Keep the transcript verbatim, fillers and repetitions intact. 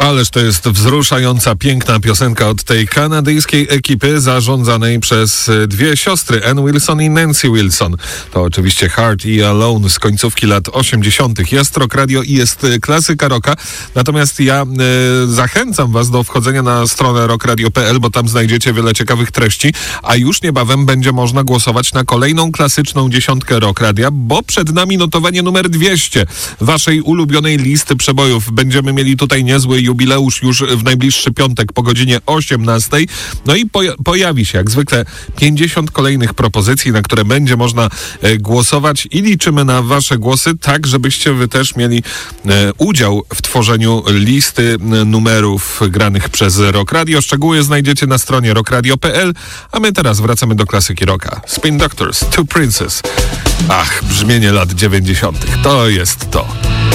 Ależ to jest wzruszająca, piękna piosenka od tej kanadyjskiej ekipy zarządzanej przez dwie siostry, Ann Wilson i Nancy Wilson. To oczywiście Heart i Alone z końcówki lat osiemdziesiątych. Jest Rock Radio i jest klasyka rocka. Natomiast ja e, zachęcam was do wchodzenia na stronę rock radio kropka p l, bo tam znajdziecie wiele ciekawych treści, a już niebawem będzie można głosować na kolejną klasyczną dziesiątkę Rock Radia, bo przed nami notowanie numer dwieście waszej ulubionej listy przebojów. Będziemy mieli tutaj niezły jubileusz już w najbliższy piątek po godzinie osiemnastej. No i poja- pojawi się jak zwykle pięćdziesiąt kolejnych propozycji, na które będzie można e, głosować i liczymy na wasze głosy, tak żebyście wy też mieli e, udział w tworzeniu listy e, numerów granych przez Rock Radio. Szczegóły znajdziecie na stronie rock radio kropka p l, a my teraz wracamy do klasyki rocka. Spin Doctors, Two Princes. Ach, brzmienie lat dziewięćdziesiątych. To jest to.